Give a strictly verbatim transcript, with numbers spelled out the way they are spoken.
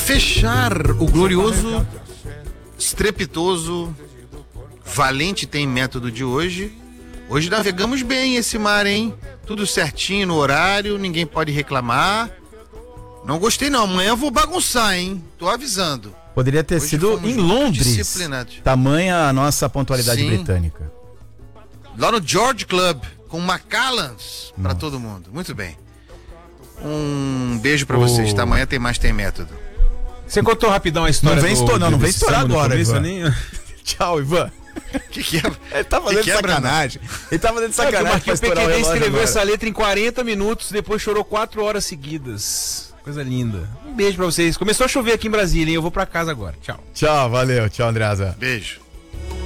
fechar o glorioso, estrepitoso, valente tem método de hoje, hoje navegamos bem esse mar, hein? Tudo certinho no horário, ninguém pode reclamar. Não gostei não, amanhã eu vou bagunçar, hein? Tô avisando. Poderia ter Hoje sido fomos em muito Londres, disciplinados. tamanha a nossa pontualidade Sim. britânica. Lá no George Club, com Macallans pra Nossa. todo mundo. Muito bem. Um beijo pra Oh. vocês, tá? Amanhã tem mais Tem Método. Você contou rapidão a história Não vem do, estourar, não, não vem desse estourar samba no agora, começo, Ivan. nem... Tchau, Ivan. Que que é? Ele tá fazendo Que quebra, sacanagem. Ele tá fazendo Sabe que o sacanagem pra Marquinhos estourar o P Q D relógio escreveu agora. essa letra em quarenta minutos, depois chorou quatro horas seguidas. Coisa linda. Um beijo pra vocês. Começou a chover aqui em Brasília, hein? Eu vou pra casa agora. Tchau. Tchau, valeu. Tchau, Andreasa. Beijo.